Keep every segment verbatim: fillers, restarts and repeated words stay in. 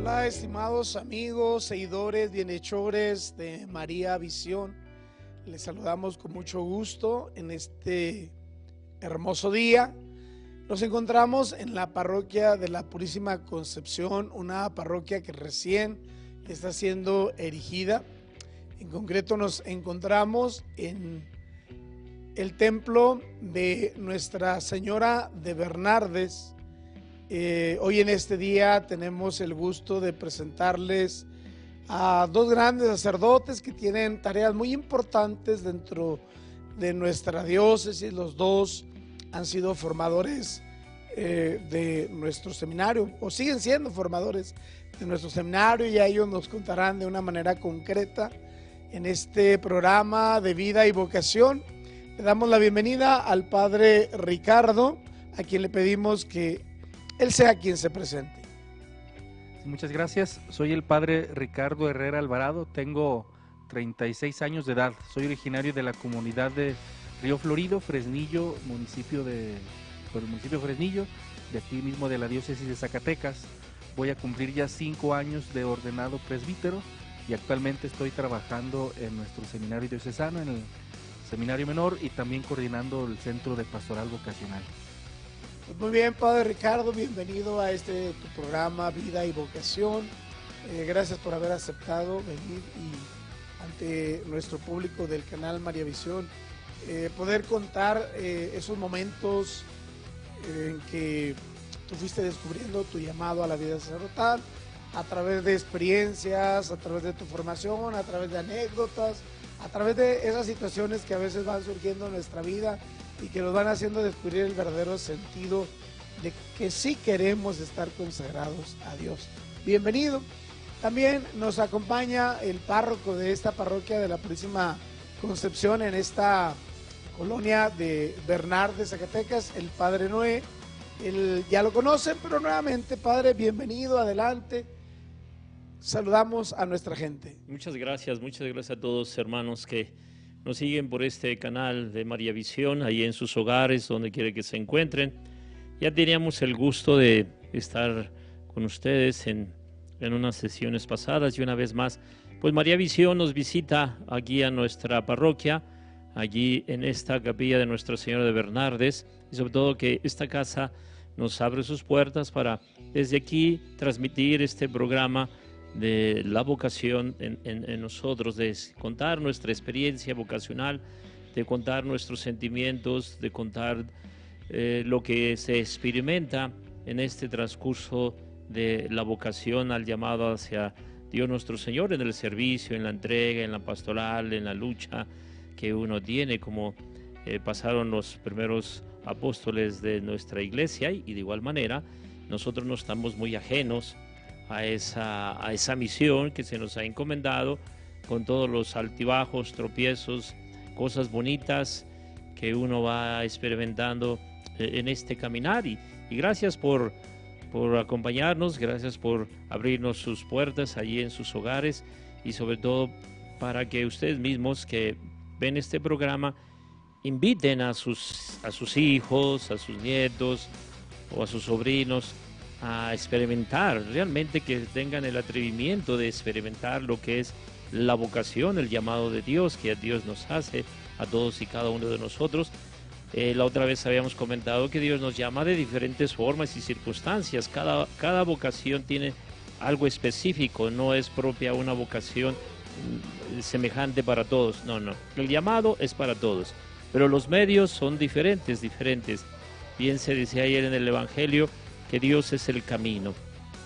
Hola, estimados amigos, seguidores, bienhechores de María Visión. Les saludamos con mucho gusto en este hermoso día. Nos encontramos en la parroquia de la Purísima Concepción, una parroquia que recién está siendo erigida. En concreto nos encontramos en el templo de Nuestra Señora de Bernardes. Eh, hoy en este día tenemos el gusto de presentarles a dos grandes sacerdotes que tienen tareas muy importantes dentro de nuestra diócesis. Los dos han sido formadores eh, de nuestro seminario, o siguen siendo formadores de nuestro seminario, y a ellos nos contarán de una manera concreta en este programa de vida y vocación. Le damos la bienvenida al padre Ricardo, a quien le pedimos que él sea quien se presente. Muchas gracias, soy el padre Ricardo Herrera Alvarado, tengo treinta y seis años de edad, soy originario de la comunidad de Río Florido, Fresnillo, municipio de, por el municipio de Fresnillo, de aquí mismo de la diócesis de Zacatecas. Voy a cumplir ya cinco años de ordenado presbítero y actualmente estoy trabajando en nuestro seminario diocesano, en el seminario menor, y también coordinando el centro de pastoral vocacional. Pues muy bien, padre Ricardo, bienvenido a este tu programa Vida y Vocación. Eh, gracias por haber aceptado venir y ante nuestro público del canal María Visión eh, poder contar eh, esos momentos eh, en que tú fuiste descubriendo tu llamado a la vida sacerdotal a través de experiencias, a través de tu formación, a través de anécdotas, a través de esas situaciones que a veces van surgiendo en nuestra vida y que nos van haciendo descubrir el verdadero sentido de que sí queremos estar consagrados a Dios. Bienvenido. También nos acompaña el párroco de esta parroquia de la Purísima Concepción en esta colonia de Bernardes, Zacatecas, el padre Noé. Él ya lo conocen, pero nuevamente, padre, bienvenido, adelante. Saludamos a nuestra gente. Muchas gracias, muchas gracias a todos, hermanos, que nos siguen por este canal de María Visión, ahí en sus hogares, donde quiera que se encuentren. Ya teníamos el gusto de estar con ustedes en, en unas sesiones pasadas, y una vez más, pues María Visión nos visita aquí a nuestra parroquia, allí en esta capilla de Nuestra Señora de Bernardes, y sobre todo que esta casa nos abre sus puertas para desde aquí transmitir este programa de la vocación en, en, en nosotros, de contar nuestra experiencia vocacional, de contar nuestros sentimientos, de contar eh, lo que se experimenta en este transcurso de la vocación al llamado hacia Dios nuestro Señor, en el servicio, en la entrega, en la pastoral, en la lucha que uno tiene, como eh, pasaron los primeros apóstoles de nuestra iglesia, y de igual manera nosotros no estamos muy ajenos a esa, a esa misión que se nos ha encomendado, con todos los altibajos, tropiezos, cosas bonitas que uno va experimentando en este caminar. Y, y gracias por, por acompañarnos, gracias por abrirnos sus puertas allí en sus hogares, y sobre todo para que ustedes mismos que ven este programa inviten a sus, a sus hijos, a sus nietos o a sus sobrinos a experimentar, realmente que tengan el atrevimiento de experimentar lo que es la vocación, el llamado de Dios, que Dios nos hace a todos y cada uno de nosotros. Eh, la otra vez habíamos comentado que Dios nos llama de diferentes formas y circunstancias. Cada, cada vocación tiene algo específico, no es propia una vocación semejante para todos, no, no. El llamado es para todos, pero los medios son diferentes, diferentes. Bien se decía ayer en el Evangelio que Dios es el camino,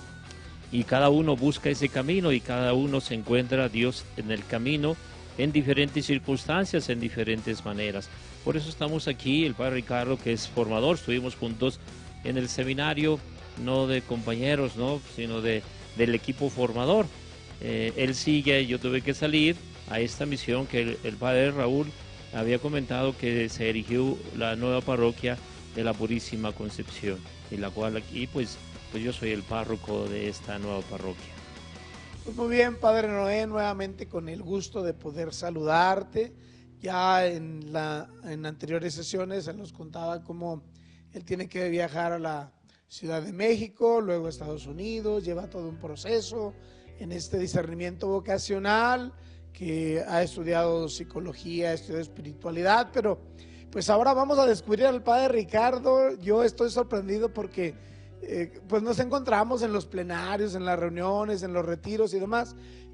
y cada uno busca ese camino, y cada uno se encuentra a Dios en el camino en diferentes circunstancias, en diferentes maneras. Por eso estamos aquí, el padre Ricardo, que es formador, estuvimos juntos en el seminario, no de compañeros, no, sino de, del equipo formador. Eh, él sigue, yo tuve que salir a esta misión que el, el padre Raúl había comentado, que se erigió la nueva parroquia de la Purísima Concepción, en la cual aquí pues, pues yo soy el párroco de esta nueva parroquia. Pues muy bien, padre Noé, nuevamente con el gusto de poder saludarte. Ya en, la, en anteriores sesiones él nos contaba cómo él tiene que viajar a la Ciudad de México, luego a Estados Unidos, lleva todo un proceso en este discernimiento vocacional, que ha estudiado psicología, ha estudiado espiritualidad, pero pues ahora vamos a descubrir al padre Ricardo. Yo estoy sorprendido porque eh, pues nos encontramos en los plenarios, en las reuniones, en los retiros y demás,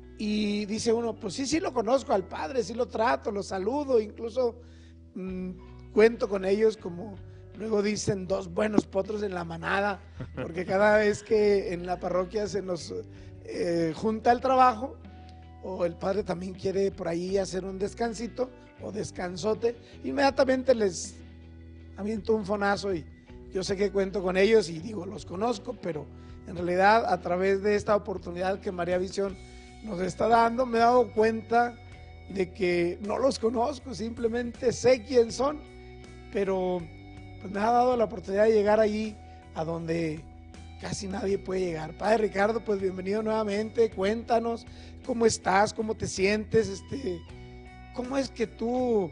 y dice uno, pues sí, sí lo conozco al padre, sí lo trato, lo saludo, incluso mmm, cuento con ellos como... Luego dicen dos buenos potros en la manada, porque cada vez que en la parroquia se nos eh, junta el trabajo, o el padre también quiere por ahí hacer un descansito o descansote, inmediatamente les aviento un fonazo y yo sé que cuento con ellos y digo, los conozco, pero en realidad a través de esta oportunidad que María Visión nos está dando, me he dado cuenta de que no los conozco, simplemente sé quién son, pero... pues me ha dado la oportunidad de llegar allí a donde casi nadie puede llegar. Padre Ricardo, pues bienvenido nuevamente, cuéntanos cómo estás, cómo te sientes, este, cómo es que tú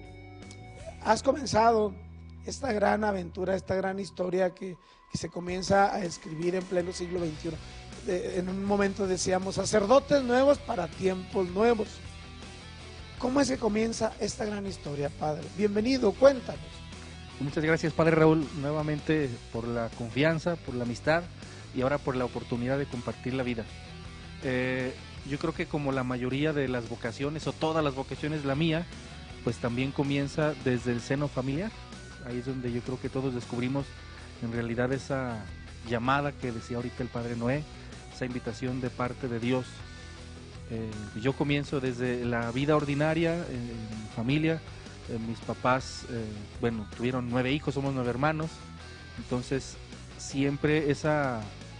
has comenzado esta gran aventura, esta gran historia que, que se comienza a escribir en pleno siglo veintiuno. De, en un momento decíamos, sacerdotes nuevos para tiempos nuevos. ¿Cómo es que comienza esta gran historia, Padre? Bienvenido, cuéntanos. Muchas gracias, Padre Raúl, nuevamente por la confianza, por la amistad y ahora por la oportunidad de compartir la vida. Eh, yo creo que como la mayoría de las vocaciones, o todas las vocaciones, la mía, pues también comienza desde el seno familiar. Ahí es donde yo creo que todos descubrimos en realidad esa llamada que decía ahorita el Padre Noé, esa invitación de parte de Dios. Eh, yo comienzo desde la vida ordinaria, en mi familia. Eh, mis papás, eh, bueno, tuvieron nueve hijos, somos nueve hermanos, entonces siempre esa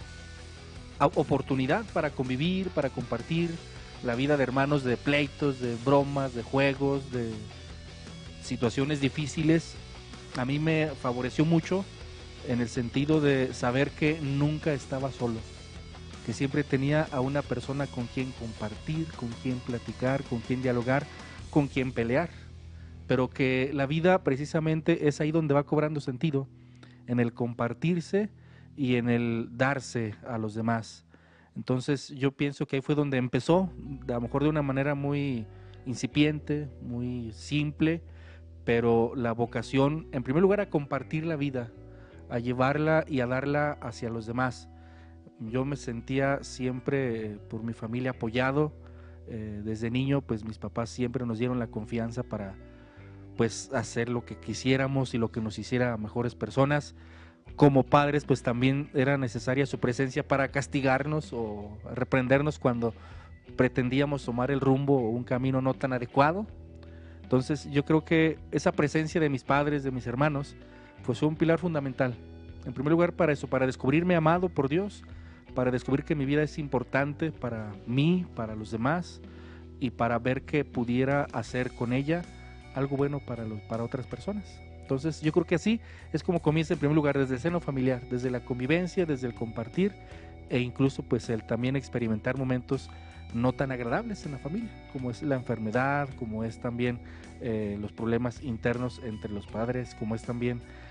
oportunidad para convivir, para compartir la vida de hermanos, de pleitos, de bromas, de juegos, de situaciones difíciles, a mí me favoreció mucho en el sentido de saber que nunca estaba solo, que siempre tenía a una persona con quien compartir, con quien platicar, con quien dialogar, con quien pelear. Pero que la vida precisamente es ahí donde va cobrando sentido, en el compartirse y en el darse a los demás. Entonces yo pienso que ahí fue donde empezó, a lo mejor de una manera muy incipiente, muy simple, pero la vocación, en primer lugar, a compartir la vida, a llevarla y a darla hacia los demás. Yo me sentía siempre por mi familia apoyado, eh, desde niño pues mis papás siempre nos dieron la confianza para pues hacer lo que quisiéramos y lo que nos hiciera mejores personas. Como padres pues también era necesaria su presencia para castigarnos o reprendernos cuando pretendíamos tomar el rumbo o un camino no tan adecuado. Entonces yo creo que esa presencia de mis padres, de mis hermanos, pues fue un pilar fundamental. En primer lugar para eso, para descubrirme amado por Dios, para descubrir que mi vida es importante para mí, para los demás y para ver que pudiera hacer con ella algo bueno para, los, para otras personas. Entonces yo creo que así es como comienza en primer lugar, desde el seno familiar, desde la convivencia, desde el compartir e incluso pues el también experimentar momentos no tan agradables en la familia, como es la enfermedad, como es también eh, los problemas internos entre los padres, como es también